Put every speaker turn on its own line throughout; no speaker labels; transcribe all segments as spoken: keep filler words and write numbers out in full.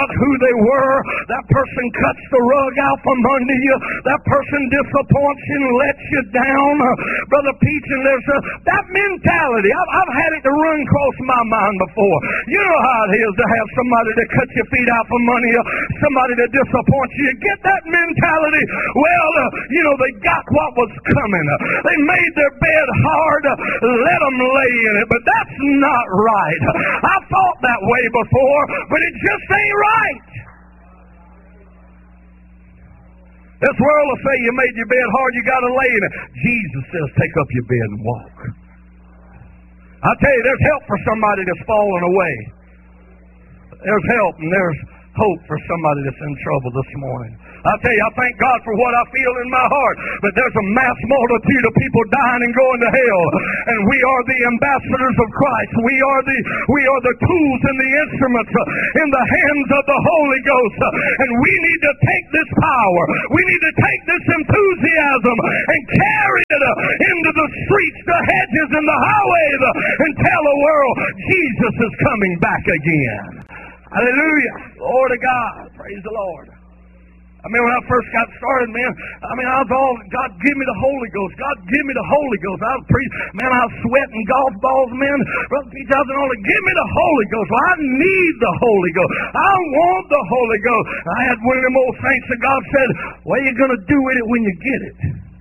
not who they were. That person cuts the rug out from under you. That person disappoints you and lets you down. Uh, Brother Peach, and there's a, that mentality. I've, I've had it to run across my mind before. You know how it is to have somebody that cuts your feet out from under you, somebody that disappoints you. You get that mentality. Well, uh, you know, they got what was coming. Uh, they made their bed hard. Uh, let them lay in it. But that's not right. I thought that way before, but it just ain't right. This world will say you made your bed hard, you got to lay in it. Jesus says take up your bed and walk. I tell you, there's help for somebody that's fallen away. There's help and there's hope for somebody that's in trouble this morning. I tell you, I thank God for what I feel in my heart. But there's a mass multitude of people dying and going to hell. And we are the ambassadors of Christ. We are the we are the tools and the instruments in the hands of the Holy Ghost. And we need to take this power. We need to take this enthusiasm and carry it into the streets, the hedges, and the highways and tell the world Jesus is coming back again. Hallelujah. Glory to God. Praise the Lord. I mean, when I first got started, man, I mean, I was all, God, give me the Holy Ghost. God, give me the Holy Ghost. I was preaching, man, I was sweating golf balls, man. Brother Pete, I was all, give me the Holy Ghost. Well, I need the Holy Ghost. I want the Holy Ghost. I had one of them old saints that God said, what are you going to do with it when you get it?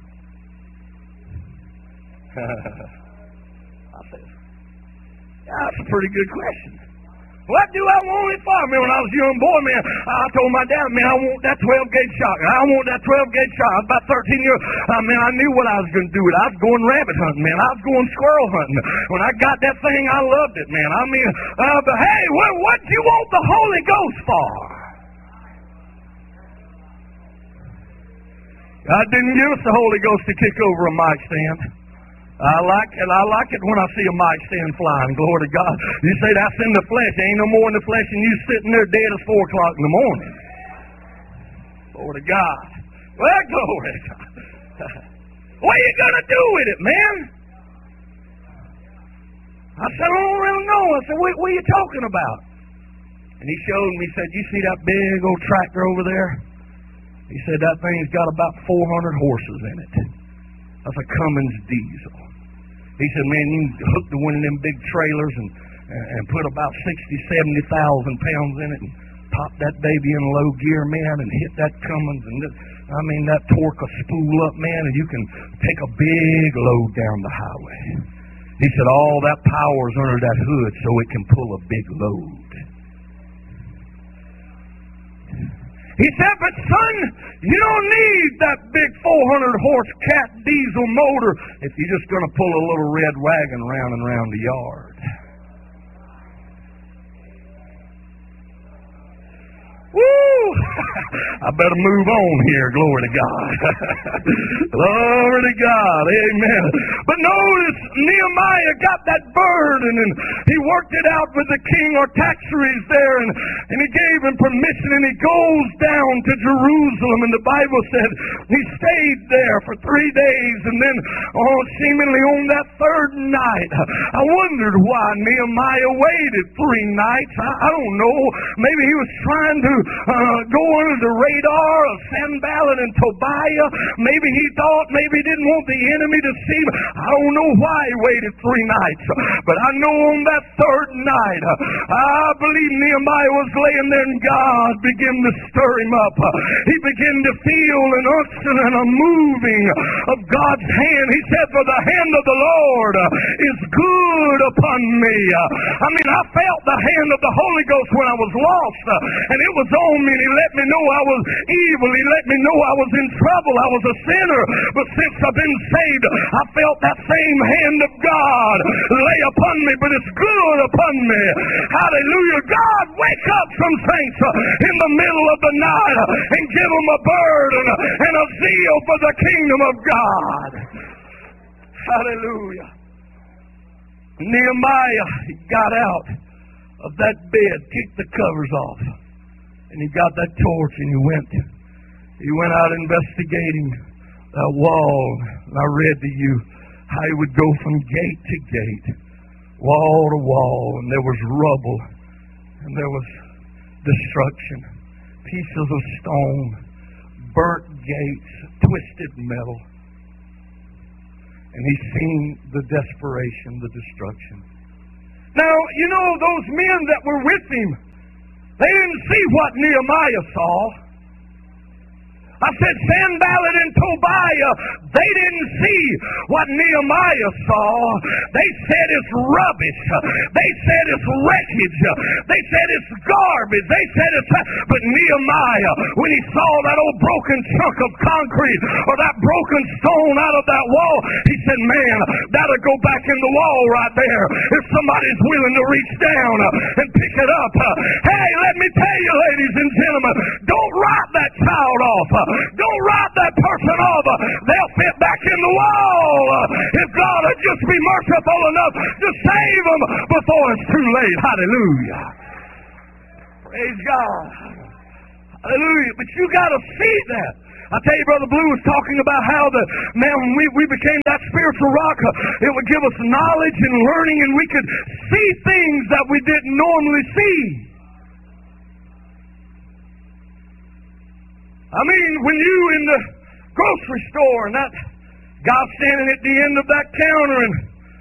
I said, yeah, that's a pretty good question. What do I want it for? I mean, when I was a young boy, man, I told my dad, man, I want that twelve gauge shotgun. I want that twelve gauge shotgun. I was about thirteen years old. I mean, I knew what I was going to do with it. I was going rabbit hunting, man. I was going squirrel hunting. When I got that thing, I loved it, man. I mean, uh, but hey, what, what do you want the Holy Ghost for? God didn't give us the Holy Ghost to kick over a mic stand. I like it. I like it when I see a mic stand flying. Glory to God. You say that's in the flesh. Ain't no more in the flesh than you sitting there dead at four o'clock in the morning. Glory to God. Well, glory to God. What are you going to do with it, man? I said, I don't really know. I said, what, what are you talking about? And he showed me, he said, you see that big old tractor over there? He said, that thing's got about four hundred horses in it. That's a Cummins diesel. He said, man, you can hook to one of them big trailers and, and put about sixty, seventy thousand pounds in it and pop that baby in low gear, man, and hit that Cummins. And this, I mean, that torque a spool up, man, and you can take a big load down the highway. He said, all that power's under that hood so it can pull a big load. He said, but son, you don't need that big four hundred horse cat diesel motor if you're just going to pull a little red wagon round and round the yard. Woo! I better move on here. Glory to God. Glory to God. Amen. But notice Nehemiah got that burden and he worked it out with the king Artaxerxes there, and, and he gave him permission, and he goes down to Jerusalem, and the Bible said he stayed there for three days, and then oh, seemingly on that third night, I wondered why Nehemiah waited three nights. I, I don't know. Maybe he was trying to Uh, go under the radar of Sanballat and Tobiah. Maybe he thought, maybe he didn't want the enemy to see him. I don't know why he waited three nights. But I know on that third night, I believe Nehemiah was laying there and God began to stir him up. He began to feel an unction and a moving of God's hand. He said, for the hand of the Lord is good upon me. I mean, I felt the hand of the Holy Ghost when I was lost, and it was on me, and he let me know I was evil. He let me know I was in trouble. I was a sinner. But since I've been saved, I felt that same hand of God lay upon me, but it's good upon me. Hallelujah. God, wake up some saints in the middle of the night and give them a burden and a zeal for the kingdom of God. Hallelujah. Nehemiah got out of that bed, kicked the covers off, and he got that torch, and he went. He went out investigating that wall. And I read to you how he would go from gate to gate, wall to wall, and there was rubble, and there was destruction, pieces of stone, burnt gates, twisted metal. And he's seen the desperation, the destruction. Now, you know, those men that were with him, they didn't see what Nehemiah saw. I said Sanballat and Tobiah, they didn't see what Nehemiah saw. They said it's rubbish. They said it's wreckage. They said it's garbage. They said it's... But Nehemiah, when he saw that old broken chunk of concrete or that broken stone out of that wall, he said, man, that'll go back in the wall right there if somebody's willing to reach down and pick it up. Hey, let me tell you, ladies and gentlemen, don't write that child off. Don't write that person off. They'll fit back in the wall. If God would just be merciful enough to save them before it's too late. Hallelujah. Praise God. Hallelujah. But you got to see that. I tell you, Brother Blue was talking about how the man, when we, we became that spiritual rock, uh, it would give us knowledge and learning, and we could see things that we didn't normally see. I mean, when you in the grocery store and that guy standing at the end of that counter and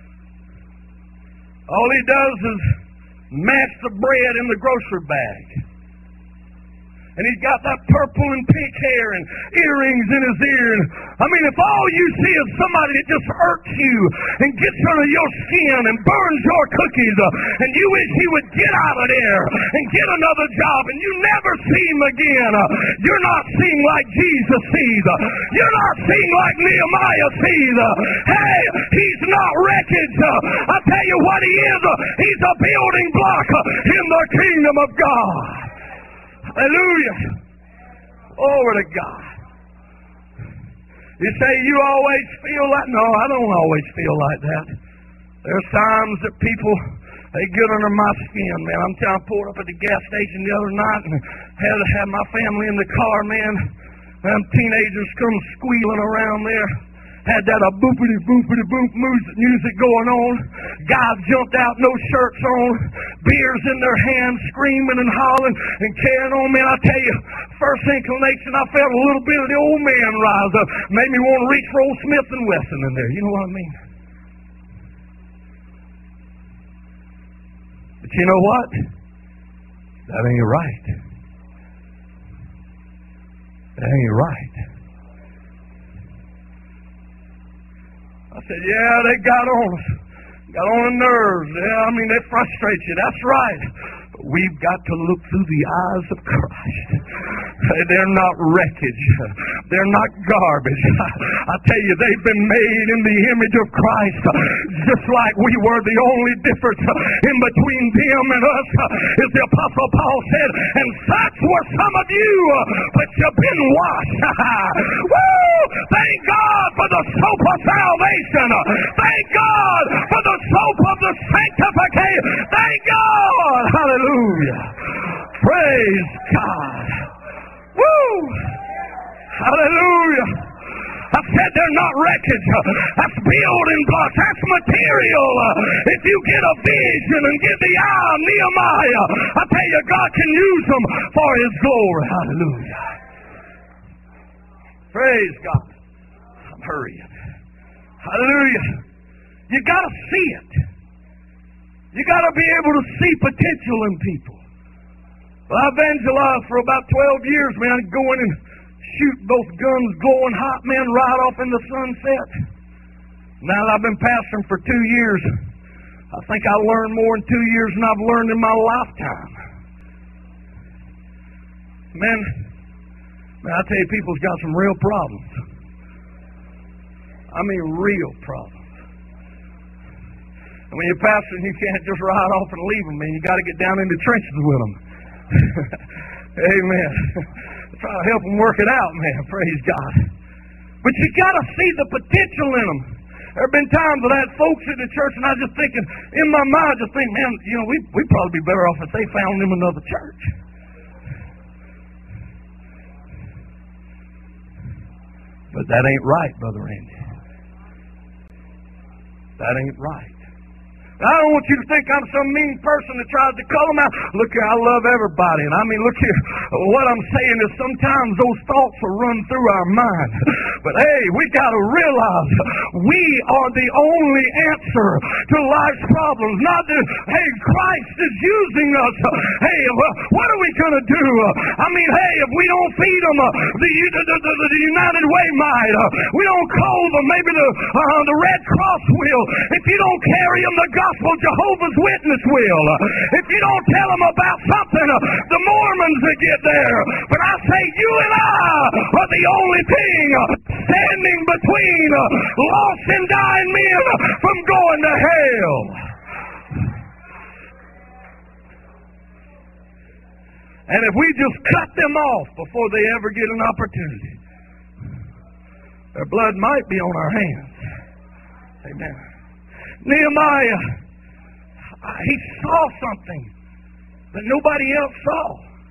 all he does is mash the bread in the grocery bag. And he's got that purple and pink hair and earrings in his ear. And, I mean, if all you see is somebody that just irks you and gets under your skin and burns your cookies, uh, and you wish he would get out of there and get another job, and you never see him again, uh, you're not seeing like Jesus sees. Uh, you're not seeing like Nehemiah sees. Uh, hey, he's not wreckage. Uh, I tell you what he is. Uh, he's a building block uh, in the kingdom of God. Hallelujah. Glory to God. You say you always feel like... No, I don't always feel like that. There's times that people, they get under my skin, man. I'm telling you, I pulled up at the gas station the other night and had to have my family in the car, man. Them teenagers come squealing around there. Had that a boopity boopity boop music going on. Guys jumped out, no shirts on, beers in their hands, screaming and hollering and carrying on. Man, I tell you, first inclination, I felt a little bit of the old man rise up. Made me want to reach for old Smith and Wesson in there. You know what I mean? But you know what? That ain't right. That ain't right. I said, yeah, they got on us. Got on the nerves. Yeah, I mean, they frustrate you. That's right. But we've got to look through the eyes of Christ. They're not wreckage. They're not garbage. I tell you, they've been made in the image of Christ. Just like we were. The only difference in between them and us is the Apostle Paul said, and such were some of you, but you've been washed. Woo! Thank God for the soap of salvation. Thank God for the soap of the sanctification. Thank God. Hallelujah. Praise God. Woo! Hallelujah. I said they're not wreckage. That's building blocks. That's material. If you get a vision and get the eye of Nehemiah, I tell you, God can use them for His glory. Hallelujah. Praise God. I'm hurrying. Hallelujah. You got to see it. You got to be able to see potential in people. Well, I evangelized for about twelve years, man. I'd go in and shoot those guns glowing hot, man, right off in the sunset. Now that I've been pastoring for two years, I think I learned more in two years than I've learned in my lifetime. Man, man, I tell you, people's got some real problems. I mean, real problems. And when you're pastoring, you can't just ride off and leave them, man. You got to get down in the trenches with them. Amen. Try to help them work it out, man. Praise God. But you got to see the potential in them. There have been times that I had folks in the church, and I was just thinking, in my mind, just think, man, you know, we, we'd probably be better off if they found them another church. But that ain't right, Brother Randy. That ain't right. I don't want you to think I'm some mean person that tries to cull them out. Look here, I love everybody. And I mean, look here, what I'm saying is sometimes those thoughts will run through our mind. But hey, we got to realize we are the only answer to life's problems. Not that, hey, Christ is using us. Hey, what are we going to do? I mean, hey, if we don't feed them, the, the, the, the United Way might. We don't clothe them, maybe the, uh, the Red Cross will. If you don't carry them the gospel, Jehovah's Witness will. If you don't tell them about something, the Mormons will get there. But I say you and I are the only thing standing between lost and dying men from going to hell. And if we just cut them off before they ever get an opportunity, their blood might be on our hands. Amen. Nehemiah, he saw something that nobody else saw.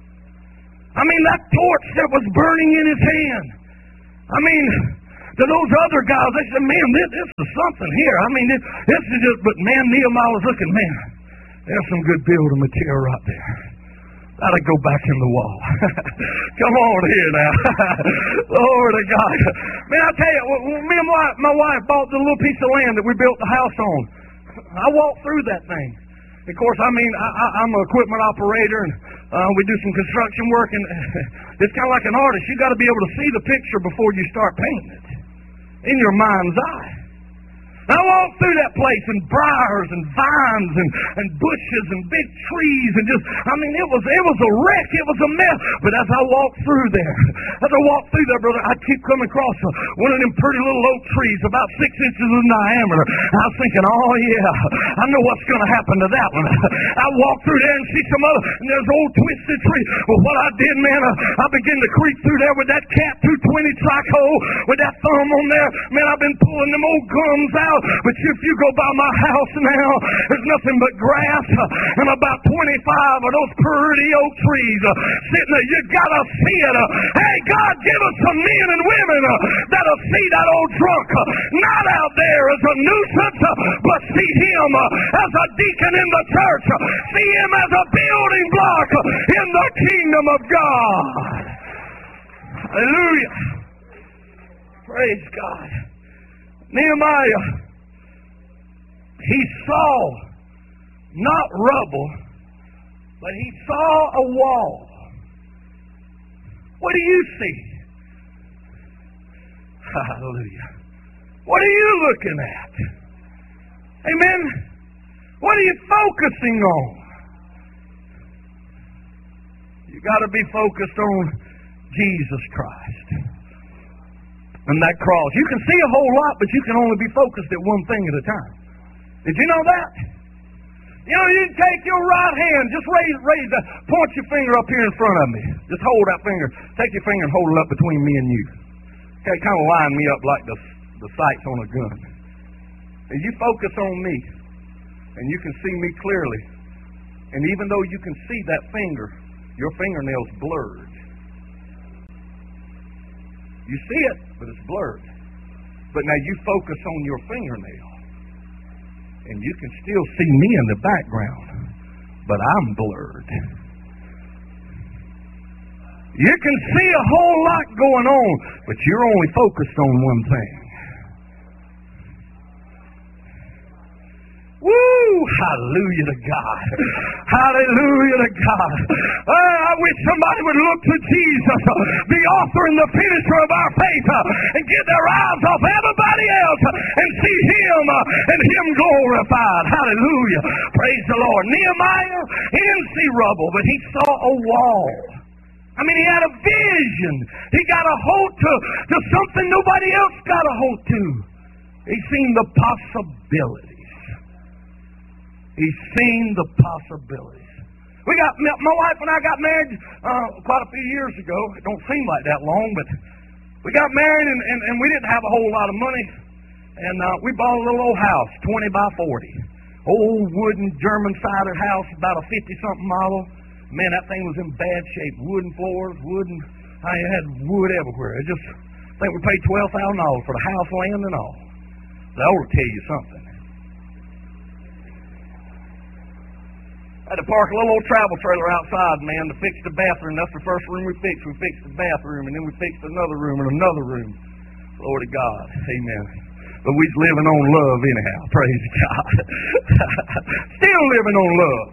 I mean, that torch that was burning in his hand. I mean, to those other guys, they said, man, this, this is something here. I mean, this, this is just, but man, Nehemiah was looking, man, there's some good building material right there. That'll go back in the wall. Come on here now. Glory to God. Man, I tell you, when me and my, my wife bought the little piece of land that we built the house on, I walked through that thing. Of course, I mean, I, I, I'm an equipment operator, and uh, we do some construction work, and it's kind of like an artist. You got to be able to see the picture before you start painting it in your mind's eye. I walked through that place, and briars and vines and, and bushes and big trees, and just, I mean, it was it was a wreck. It was a mess. But as I walked through there, as I walked through there, brother, I'd keep coming across one of them pretty little oak trees about six inches in diameter. I was thinking, oh, yeah, I know what's going to happen to that one. I walked through there and see some other, and there's old twisted tree. Well, what I did, man, I, I began to creep through there with that Cat two twenty Trico, with that thumb on there. Man, I've been pulling them old gums out. But if you go by my house now, there's nothing but grass and about twenty-five of those pretty oak trees sitting there. You gotta see it. Hey, God, give us some men and women that'll see that old drunk not out there as a nuisance, but see him as a deacon in the church. See him as a building block in the kingdom of God. Hallelujah. Praise God. Nehemiah, he saw not rubble, but he saw a wall. What do you see? Hallelujah. What are you looking at? Amen. What are you focusing on? You got to be focused on Jesus Christ and that cross. You can see a whole lot, but you can only be focused at one thing at a time. Did you know that? You know, you can take your right hand, just raise, raise that, point your finger up here in front of me. Just hold that finger. Take your finger and hold it up between me and you. Okay, kind of line me up like the, the sights on a gun. And you focus on me, and you can see me clearly. And even though you can see that finger, your fingernail's blurred. You see it, but it's blurred. But now you focus on your fingernail, and you can still see me in the background, but I'm blurred. You can see a whole lot going on, but you're only focused on one thing. Woo! Hallelujah to God. Hallelujah to God. Oh, I wish somebody would look to Jesus, the author and the finisher of our faith, and get their eyes off everybody else and see him and him glorified. Hallelujah. Praise the Lord. Nehemiah, he didn't see rubble, but he saw a wall. I mean, he had a vision. He got a hold to, to something nobody else got a hold to. He seen the possibilities. He's seen the possibilities. We got, my wife and I got married uh, quite a few years ago. It don't seem like that long, but we got married and, and, and we didn't have a whole lot of money. And uh, we bought a little old house, twenty by forty. Old wooden German-sided house, about a fifty-something model. Man, that thing was in bad shape. Wooden floors, wooden, I had wood everywhere. It just, I think we paid twelve thousand dollars for the house, land, and all. That ought to tell you something. had to park a little old travel trailer outside, man, to fix the bathroom. That's the first room we fixed. We fixed the bathroom, and then we fixed another room and another room. Glory to God. Amen. But we's living on love anyhow. Praise God. Still living on love.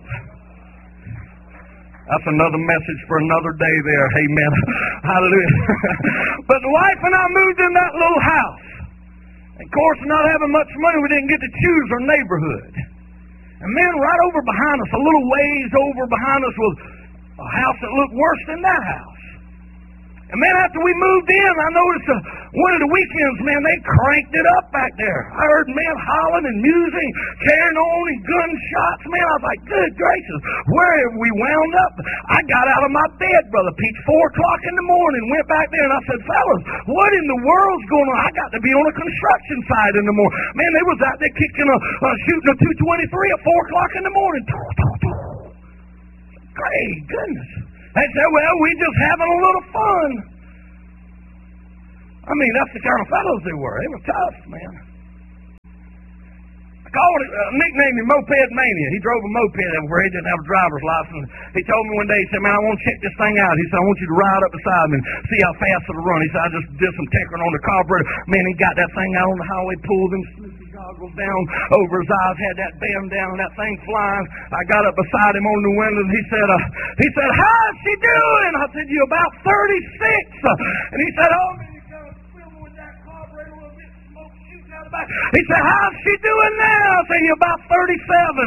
That's another message for another day there. Amen. Hallelujah. But the wife and I moved in that little house. And of course, not having much money, we didn't get to choose our neighborhood. And man, right over behind us, a little ways over behind us, was a house that looked worse than that house. And man, after we moved in, I noticed uh, one of the weekends, man, they cranked it up back there. I heard men hollering and musing, carrying on, and gunshots. Man, I was like, good gracious, where have we wound up? I got out of my bed, Brother Pete, four o'clock in the morning, went back there, and I said, fellas, what in the world's going on? I got to be on a construction site in the morning. Man, they was out there kicking a, uh, shooting a two twenty-three at four o'clock in the morning. Great goodness. They said, well, we just having a little fun. I mean, that's the kind of fellows they were. They were tough, man. I called it, uh, nicknamed him Moped Mania. He drove a moped everywhere. He didn't have a driver's license. He told me one day, he said, man, I want to check this thing out. He said, I want you to ride up beside me and see how fast it'll run. He said, I just did some tinkering on the carburetor. Man, he got that thing out on the highway, pulled him, goggles down over his eyes, had that band down, that thing flying. I got up beside him on the window, and he said, uh, he said, how's she doing? I said, you about thirty-six. And he said, oh, man, you got a silver with that carburetor, a little bit of smoke shooting out the back. He said, how's she doing now? I said, you about thirty-seven.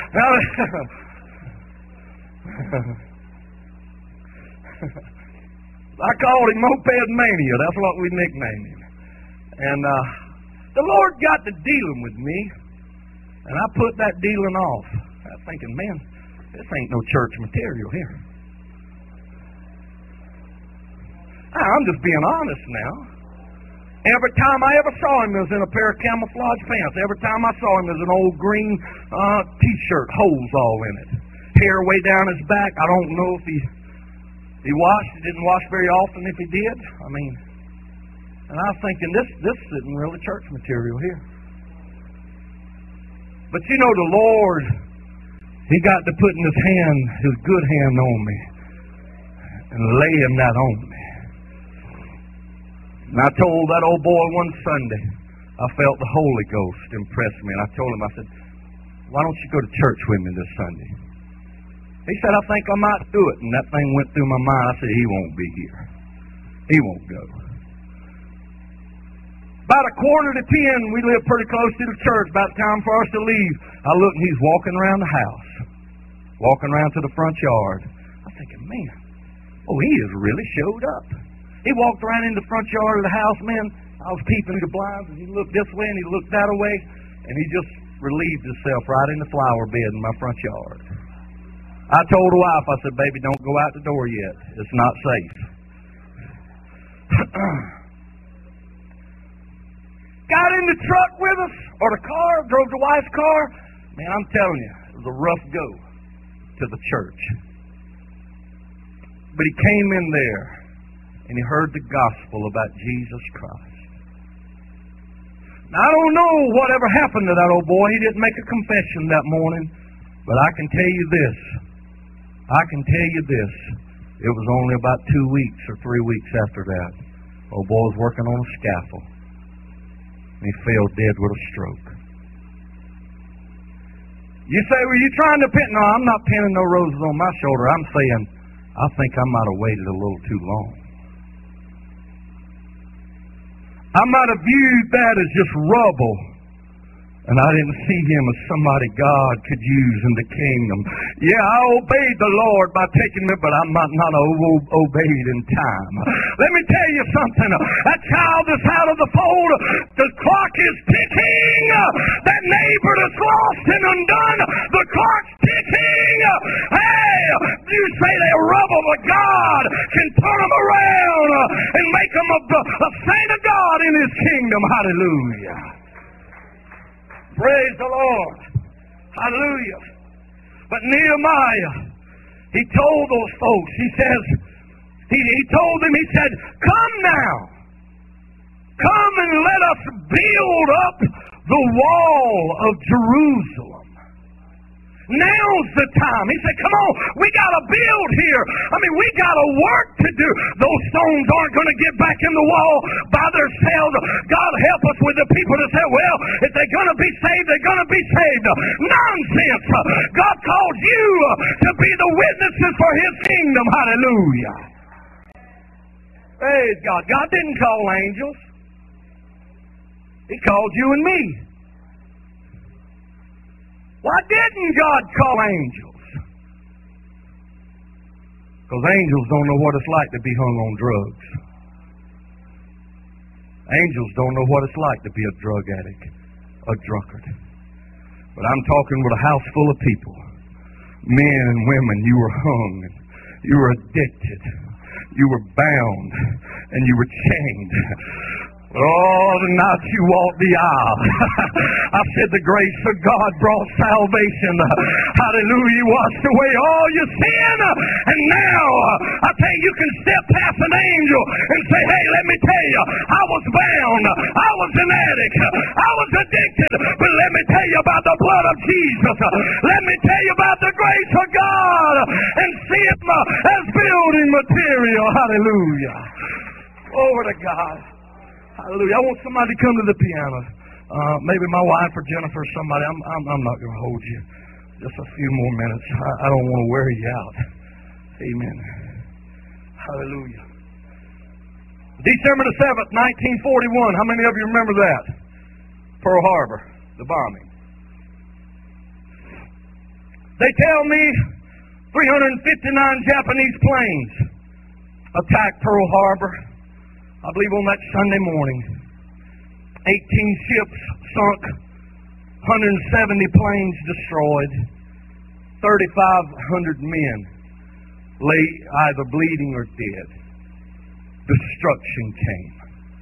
I called him Moped Mania. That's what we nicknamed him. And, uh, the Lord got to dealing with me, and I put that dealing off. I was thinking, man, this ain't no church material here. I'm just being honest now. Every time I ever saw him, there was in a pair of camouflage pants. Every time I saw him, there was an old green uh, T-shirt, holes all in it. Hair way down his back. I don't know if he, he washed. He didn't wash very often if he did. I mean... And I was thinking, this this isn't really church material here. But you know, the Lord, He got to putting His hand, His good hand on me, and laying that on me. And I told that old boy one Sunday, I felt the Holy Ghost impress me. And I told him, I said, why don't you go to church with me this Sunday? He said, I think I might do it. And that thing went through my mind. I said, he won't be here. He won't go. About a quarter to ten, we live pretty close to the church. About time for us to leave, I look and he's walking around the house, walking around to the front yard. I'm thinking, man, oh, he has really showed up. He walked around in the front yard of the house, man. I was peeping through the blinds, and he looked this way and he looked that way, and he just relieved himself right in the flower bed in my front yard. I told the wife, I said, baby, don't go out the door yet. It's not safe. Got in the truck with us, or the car, drove the wife's car. Man, I'm telling you, it was a rough go to the church. But he came in there, and he heard the gospel about Jesus Christ. Now, I don't know whatever happened to that old boy. He didn't make a confession that morning. But I can tell you this. I can tell you this. It was only about two weeks or three weeks after that. Old boy was working on a scaffold. And he fell dead with a stroke. You say, were you trying to pin? No, I'm not pinning no roses on my shoulder. I'm saying, I think I might have waited a little too long. I might have viewed that as just rubble. And I didn't see him as somebody God could use in the kingdom. Yeah, I obeyed the Lord by taking me, but I'm not, not obeyed in time. Let me tell you something. That child is out of the fold. The clock is ticking. That neighbor that's lost and undone, the clock's ticking. Hey, you say they're rubble, but God can turn them around and make them a, a saint of God in His kingdom. Hallelujah. Praise the Lord. Hallelujah. But Nehemiah, he told those folks, he says, he, he told them, he said, come now. Come and let us build up the wall of Jerusalem. Now's the time. He said, come on, we got to build here. I mean, we got to work to do. Those stones aren't going to get back in the wall by themselves. God help us with the people that say, well, if they're going to be saved, they're going to be saved. Nonsense. God called you to be the witnesses for his kingdom. Hallelujah. Praise God. God didn't call angels. He called you and me. Why didn't God call angels? Because angels don't know what it's like to be hung on drugs. Angels don't know what it's like to be a drug addict, a drunkard. But I'm talking with a house full of people, men and women. You were hung, you were addicted, you were bound, and you were chained. Oh, the night you walked the aisle. I said the grace of God brought salvation. Hallelujah. You washed away all your sin. And now, I tell you, you can step past an angel and say, hey, let me tell you, I was bound. I was an addict. I was addicted. But let me tell you about the blood of Jesus. Let me tell you about the grace of God. And see him as building material. Hallelujah. Glory to God. Hallelujah. I want somebody to come to the piano. Uh, maybe my wife or Jennifer or somebody. I'm, I'm, I'm not going to hold you. Just a few more minutes. I, I don't want to wear you out. Amen. Hallelujah. December the seventh, nineteen forty-one. How many of you remember that? Pearl Harbor, the bombing. They tell me three hundred fifty-nine Japanese planes attacked Pearl Harbor. I believe on that Sunday morning, eighteen ships sunk, one hundred seventy planes destroyed, thirty-five hundred men lay either bleeding or dead. Destruction came.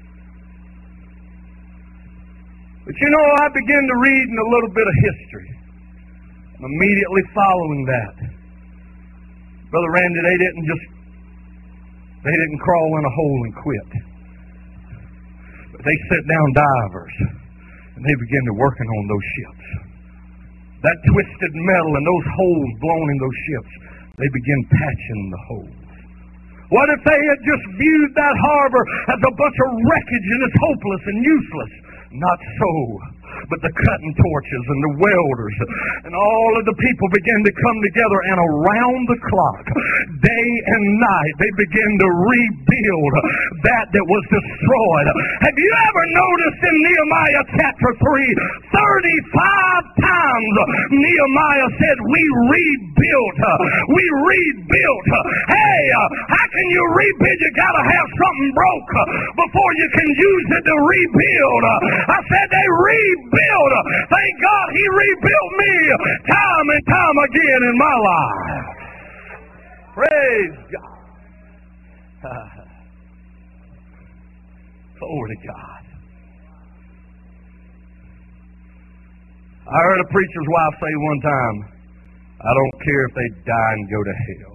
But you know, I began to read in a little bit of history. And immediately following that, Brother Randy, they didn't just, they didn't crawl in a hole and quit. They set down divers, and they began to working on those ships. That twisted metal and those holes blown in those ships, they began patching the holes. What if they had just viewed that harbor as a bunch of wreckage and it's hopeless and useless? Not so. But the cutting torches and the welders and all of the people began to come together, and around the clock, day and night, they began to rebuild that that was destroyed. Have you ever noticed in Nehemiah chapter three, thirty-five times Nehemiah said, we rebuilt, we rebuilt. Hey, how can you rebuild? You got to have something broke before you can use it to rebuild. I said they rebuilt. Build. Thank God he rebuilt me time and time again in my life. Praise God. Glory to God. I heard a preacher's wife say one time, I don't care if they die and go to hell.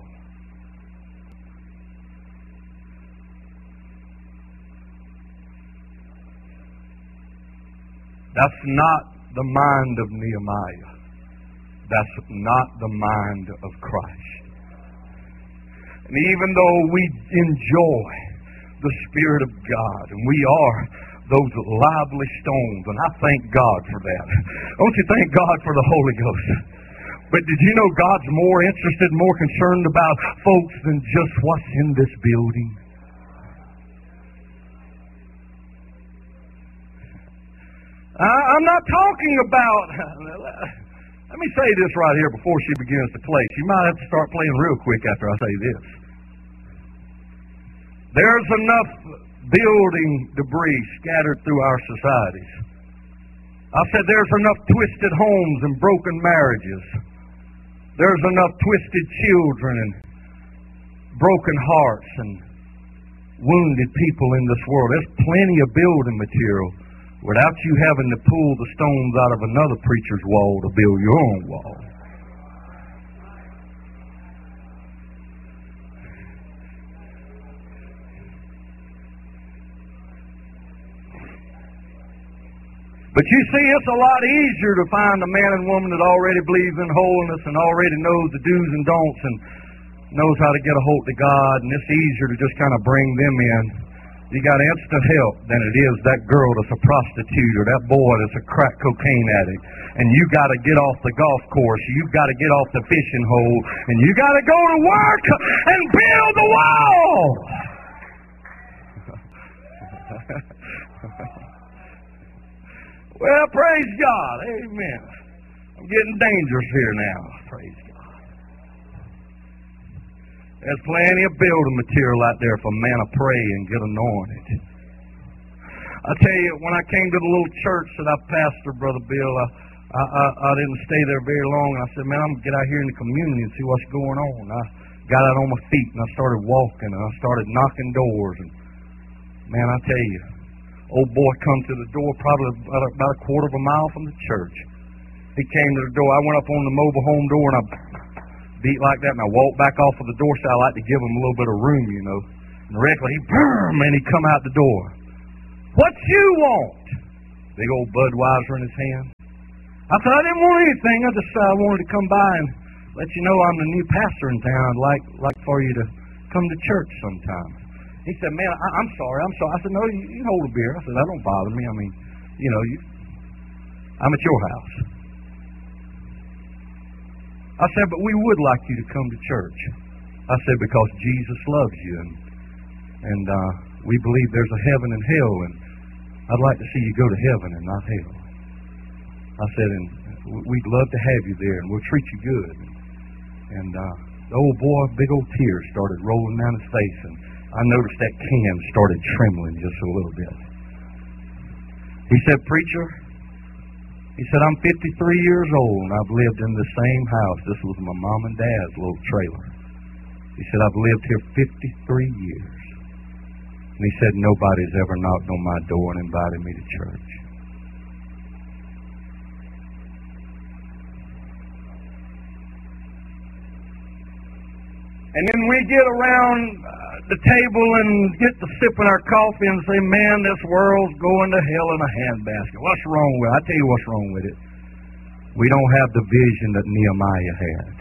That's not the mind of Nehemiah. That's not the mind of Christ. And even though we enjoy the Spirit of God, and we are those lively stones, and I thank God for that. Don't you thank God for the Holy Ghost? But did you know God's more interested, more concerned about folks than just what's in this building? I'm not talking about, let me say this right here before she begins to play. She might have to start playing real quick after I say this. There's enough building debris scattered through our societies. I said there's enough twisted homes and broken marriages. There's enough twisted children and broken hearts and wounded people in this world. There's plenty of building material without you having to pull the stones out of another preacher's wall to build your own wall. But you see, it's a lot easier to find a man and woman that already believes in holiness and already knows the do's and don'ts and knows how to get a hold to God, and it's easier to just kind of bring them in. You got instant help than it is that girl that's a prostitute or that boy that's a crack cocaine addict. And you got to get off the golf course. You got to get off the fishing hole. And you got to go to work and build the wall. Well, praise God. Amen. I'm getting dangerous here now. Praise God. There's plenty of building material out there for man to pray and get anointed. I tell you, when I came to the little church that I pastored, Brother Bill, I, I, I, I didn't stay there very long. I said, man, I'm going to get out here in the community and see what's going on. I got out on my feet and I started walking and I started knocking doors. And man, I tell you, old boy come to the door probably about a, about a quarter of a mile from the church. He came to the door. I went up on the mobile home door and I beat like that, and I walked back off of the door, so I like to give him a little bit of room, you know. And directly, he, boom, and he come out the door. What you want? Big old Budweiser in his hand. I said, I didn't want anything. I just uh, wanted to come by and let you know I'm the new pastor in town. I'd like, like for you to come to church sometime. He said, man, I, I'm sorry, I'm sorry. I said, no, you, you can hold a beer. I said, that don't bother me. I mean, you know, you, I'm at your house. I said, but we would like you to come to church. I said, because Jesus loves you, and and uh, we believe there's a heaven and hell, and I'd like to see you go to heaven and not hell. I said, and we'd love to have you there, and we'll treat you good. And uh, the old boy, big old tears started rolling down his face, and I noticed that can started trembling just a little bit. He said, preacher, he said, I'm fifty-three years old, and I've lived in the same house. This was my mom and dad's little trailer. He said, I've lived here fifty-three years. And he said, nobody's ever knocked on my door and invited me to church. And then we get around uh, the table and get to sipping our coffee and say, man, this world's going to hell in a handbasket. What's wrong with it? I tell you what's wrong with it. We don't have the vision that Nehemiah had.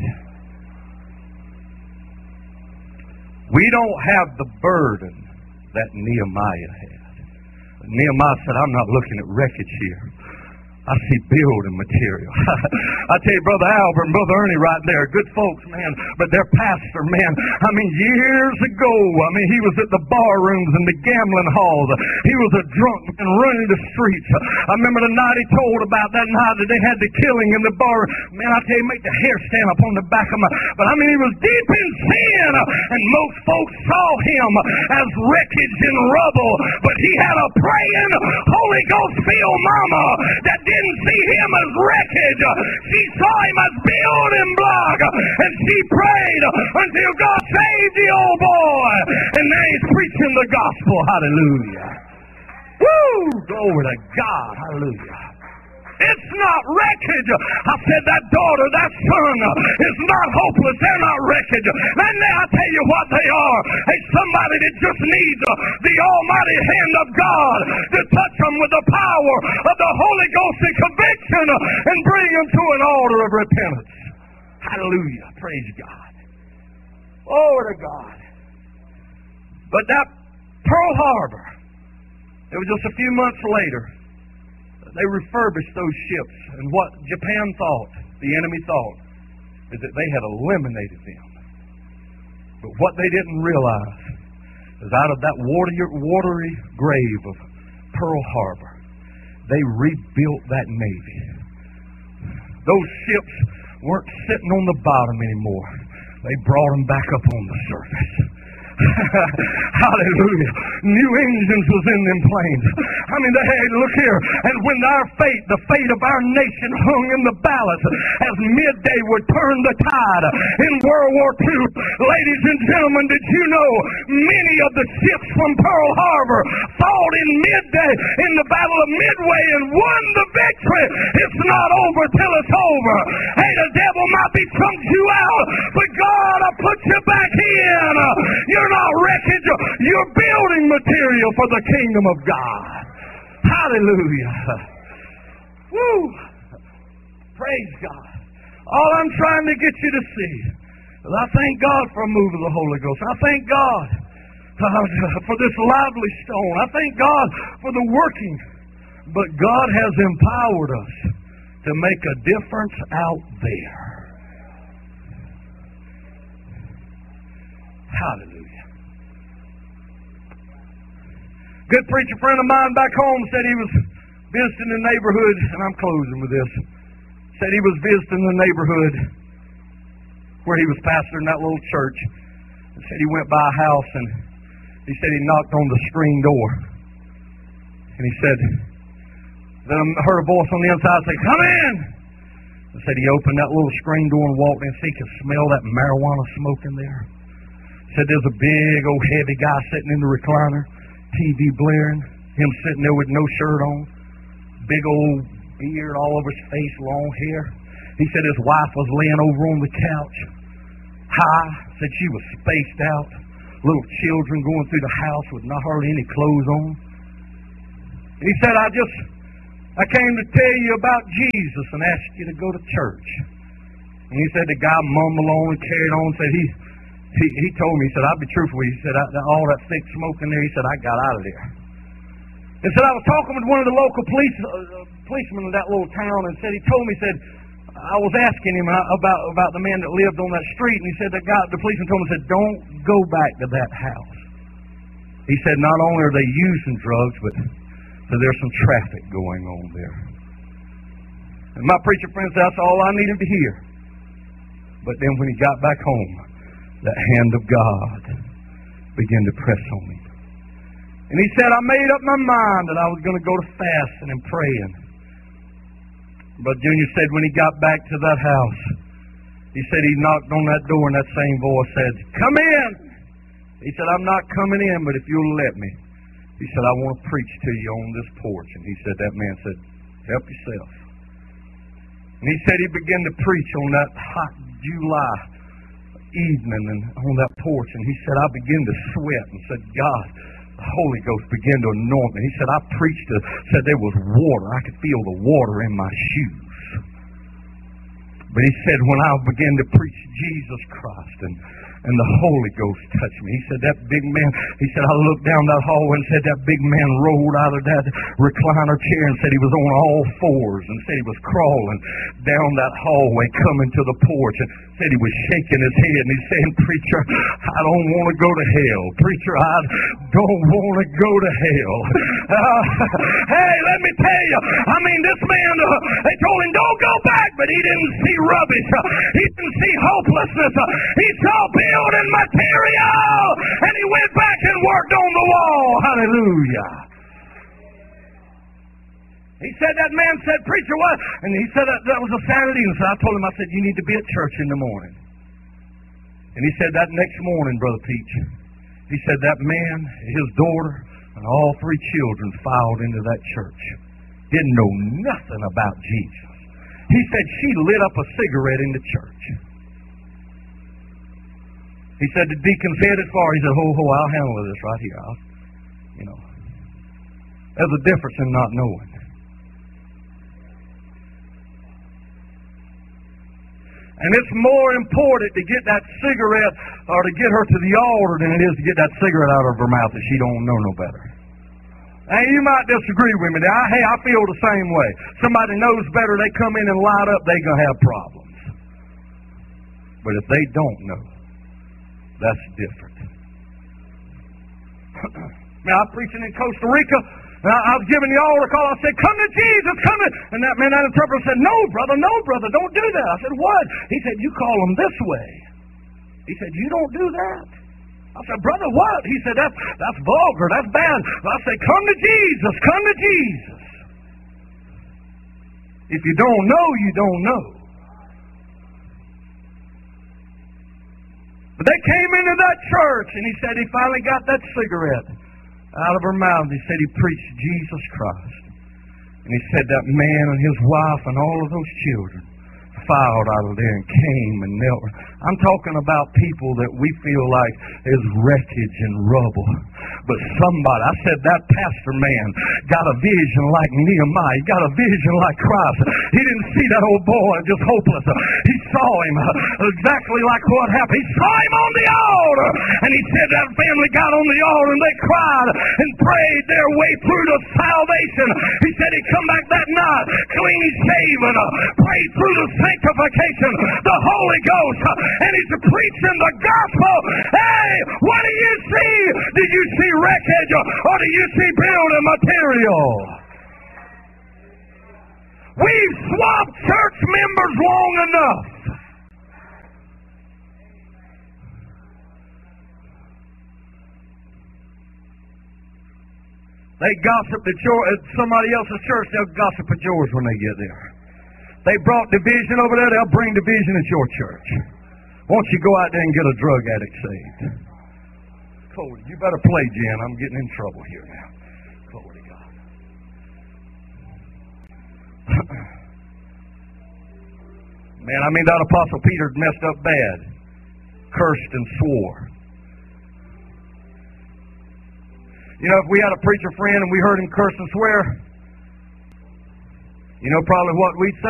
We don't have the burden that Nehemiah had. Nehemiah said, I'm not looking at wreckage here. I see building material. I tell you, Brother Albert and Brother Ernie right there, good folks, man, but their pastor, man, I mean, years ago, I mean, he was at the bar rooms and the gambling halls. He was a drunk and running the streets. I remember the night he told about that night that they had the killing in the bar. Man, I tell you, make the hair stand up on the back of my, but I mean, he was deep in sin, and most folks saw him as wreckage and rubble, but he had a praying, Holy Ghost-filled mama that didn't see him as wreckage. She saw him as building block, and she prayed until God saved the old boy, and now he's preaching the gospel. Hallelujah. Woo! Glory to God. Hallelujah. It's not wreckage. I said that daughter, that son is not hopeless. They're not wreckage. And now I tell you what they are. Hey, somebody that just needs the almighty hand of God to touch them with the power of the Holy Ghost and conviction and bring them to an altar of repentance. Hallelujah. Praise God. Glory to God. But that Pearl Harbor, it was just a few months later, they refurbished those ships, and what Japan thought, the enemy thought, is that they had eliminated them. But what they didn't realize is out of that watery, watery grave of Pearl Harbor, they rebuilt that Navy. Those ships weren't sitting on the bottom anymore. They brought them back up on the surface. Hallelujah. New engines was in them planes. I mean, they had, look here, and when our fate, the fate of our nation hung in the balance as midday would turn the tide in World War Two. Ladies and gentlemen, did you know many of the ships from Pearl Harbor fought in midday in the Battle of Midway and won the victory? It's not over till it's over. Hey, the devil might be chunked you out, but God will put you back in. You're not wreckage. You're building material for the kingdom of God. Hallelujah. Woo! Praise God. All I'm trying to get you to see is I thank God for a move of the Holy Ghost. I thank God for this lively stone. I thank God for the working. But God has empowered us to make a difference out there. Hallelujah. Good preacher friend of mine back home said he was visiting the neighborhood, and I'm closing with this. Said he was visiting the neighborhood where he was pastoring that little church. And said he went by a house, and he said he knocked on the screen door. And he said, then I heard a voice on the inside say, "Come in!" I said he opened that little screen door and walked in, so he could smell that marijuana smoke in there. Said there's a big old heavy guy sitting in the recliner, T V blaring, him sitting there with no shirt on, big old beard all over his face, long hair. He said his wife was laying over on the couch, high. Said she was spaced out, little children going through the house with not hardly any clothes on. And he said, I just, I came to tell you about Jesus and ask you to go to church. And he said the guy mumbled on and carried on, said he, He, he told me, he said, I'll be truthful with you. He said, I, all that thick smoke in there, he said, I got out of there. He said, I was talking with one of the local police uh, policemen of that little town, and said, he told me, he said, I was asking him about, about the man that lived on that street, and he said, the guy, the policeman told me, he said, don't go back to that house. He said, not only are they using drugs, but so there's some traffic going on there. And my preacher friend said, that's all I needed to hear. But then when he got back home, that hand of God began to press on me. And he said, I made up my mind that I was going to go to fasting and praying. But Junior said when he got back to that house, he said he knocked on that door and that same voice said, come in. He said, I'm not coming in, but if you'll let me. He said, I want to preach to you on this porch. And he said, that man said, help yourself. And he said he began to preach on that hot July evening and on that porch, and he said, I began to sweat and said, God, the Holy Ghost began to anoint me. He said, I preached, to, said there was water. I could feel the water in my shoes. But he said, when I began to preach Jesus Christ and and the Holy Ghost touched me. He said, that big man, he said, I looked down that hallway and said that big man rolled out of that recliner chair and said he was on all fours and said he was crawling down that hallway coming to the porch and said he was shaking his head and he's saying, preacher, I don't want to go to hell. Preacher, I don't want to go to hell. Uh, hey, let me tell you, I mean, this man, uh, they told him, don't go back, but he didn't see rubbish. Uh, he didn't see hopelessness. Uh, he saw building material, and he went back and worked on the wall. Hallelujah. He said, that man said, preacher, what? And he said, that, that was a Saturday. And so I told him, I said, you need to be at church in the morning. And he said, that next morning, Brother Peach, he said, that man, his daughter, and all three children filed into that church. Didn't know nothing about Jesus. He said, she lit up a cigarette in the church. He said, the deacon's headed far. He said, ho, ho, I'll handle this right here. I'll, you know, there's a difference in not knowing. And it's more important to get that cigarette or to get her to the altar than it is to get that cigarette out of her mouth if she don't know no better. And you might disagree with me. I, hey, I feel the same way. Somebody knows better, they come in and light up, they're going to have problems. But if they don't know, that's different. Now, I'm preaching in Costa Rica, and I, I was giving the altar call. I said, come to Jesus, come to... And that man, that interpreter said, no, brother, no, brother, don't do that. I said, what? He said, you call them this way. He said, you don't do that. I said, brother, what? He said, that's, that's vulgar, that's bad. I said, come to Jesus, come to Jesus. If you don't know, you don't know. But they came into that church, and he said he finally got that cigarette out of her mouth. He said he preached Jesus Christ. And he said that man and his wife and all of those children filed out of there and came and knelt. I'm talking about people that we feel like is wreckage and rubble. But somebody, I said that pastor man got a vision like Nehemiah. He got a vision like Christ. He didn't see that old boy just hopeless. He saw him exactly like what happened. He saw him on the altar. And he said that family got on the altar and they cried and prayed their way through to salvation. He said he come back that night clean shaven, prayed through the sanctification, the Holy Ghost, and he's preaching the gospel. Hey, what do you see? Do you see wreckage or do you see building material? We've swapped church members long enough. They gossip at, your, at somebody else's church, they'll gossip at yours when they get there. They brought division over there, they'll bring division at your church. Won't you go out there and get a drug addict saved? Glory, you better play, Jen. I'm getting in trouble here now. Glory to God. Man, I mean, that Apostle Peter messed up bad. Cursed and swore. You know, if we had a preacher friend and we heard him curse and swear, you know probably what we'd say?